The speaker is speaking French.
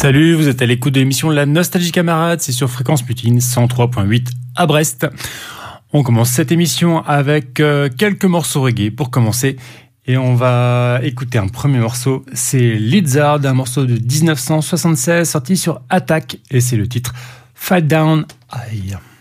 Salut, vous êtes à l'écoute de l'émission La Nostalgie Camarade, c'est sur Fréquence Mutine 103.8 à Brest. On commence cette émission avec quelques morceaux reggae pour commencer. Et on va écouter un premier morceau, c'est Lizard, un morceau de 1976 sorti sur Attack, et c'est le titre Fight Down High.